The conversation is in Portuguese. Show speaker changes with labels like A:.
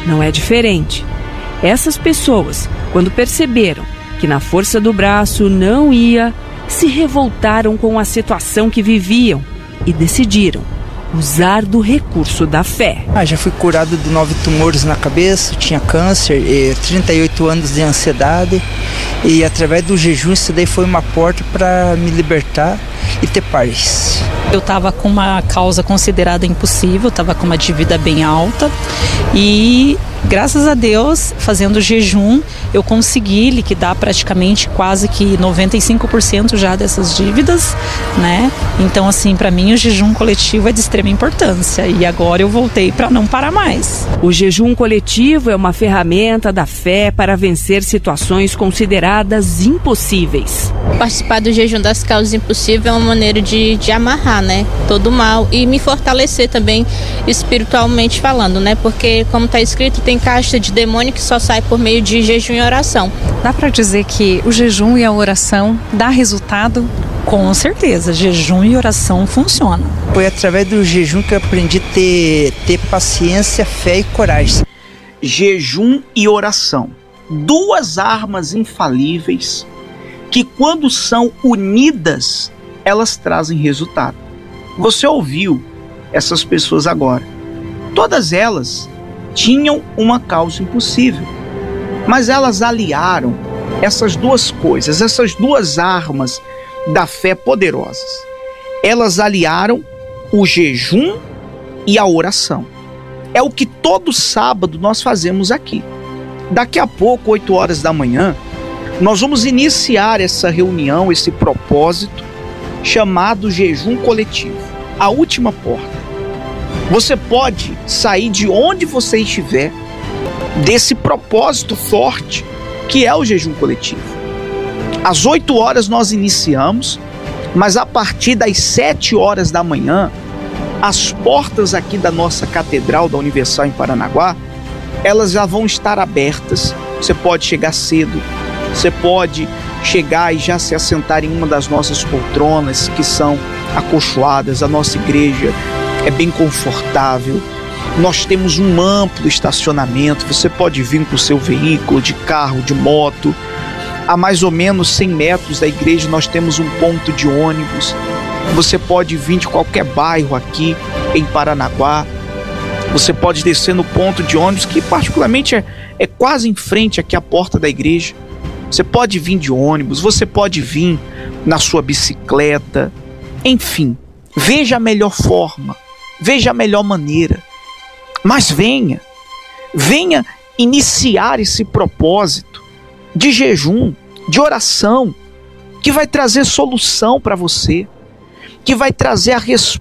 A: não é diferente. Essas pessoas, quando perceberam que na força do braço não ia, se revoltaram com a situação que viviam e decidiram usar do recurso da fé.
B: Já fui curado de 9 tumores na cabeça, tinha câncer, 38 anos de ansiedade, e através do jejum isso daí foi uma porta para me libertar e ter paz.
C: Eu estava com uma causa considerada impossível, estava com uma dívida bem alta e, graças a Deus, fazendo jejum, eu consegui liquidar praticamente quase que 95% já dessas dívidas, né? Então, assim, para mim o jejum coletivo é de extrema importância e agora eu voltei para não parar mais.
A: O jejum coletivo é uma ferramenta da fé para vencer situações consideradas impossíveis.
D: Participar do jejum das causas impossíveis é uma maneira de amarrar, né, todo o mal e me fortalecer também espiritualmente falando, né, porque como está escrito, tem caixa de demônio que só sai por meio de jejum e oração.
E: Dá para dizer que o jejum e a oração dá resultado?
C: Com certeza, jejum e oração funcionam.
B: Foi através do jejum que eu aprendi a ter paciência, fé e coragem.
F: Jejum e oração, duas armas infalíveis que, quando são unidas, elas trazem resultado. Você ouviu essas pessoas agora. Todas elas tinham uma causa impossível, mas elas aliaram essas duas coisas, essas duas armas da fé poderosas. Elas aliaram o jejum e a oração. É o que todo sábado nós fazemos aqui. Daqui a pouco, 8 horas da manhã, nós vamos iniciar essa reunião, esse propósito chamado jejum coletivo, a última porta. Você pode sair de onde você estiver desse propósito forte que é o jejum coletivo. Às 8 horas nós iniciamos, mas a partir das 7 horas da manhã, as portas aqui da nossa catedral da Universal em Paranaguá, elas já vão estar abertas. Você pode chegar cedo, você pode chegar e já se assentar em uma das nossas poltronas que são acolchoadas. A nossa igreja é bem confortável. Nós temos um amplo estacionamento. Você pode vir com o seu veículo, de carro, de moto. A mais ou menos 100 metros da igreja nós temos um ponto de ônibus. Você pode vir de qualquer bairro aqui em Paranaguá. Você pode descer no ponto de ônibus, que particularmente é quase em frente aqui à porta da igreja. Você pode vir de ônibus, você pode vir na sua bicicleta. Enfim, veja a melhor forma, veja a melhor maneira. Mas venha iniciar esse propósito de jejum, de oração, que vai trazer solução para você, que vai trazer a resposta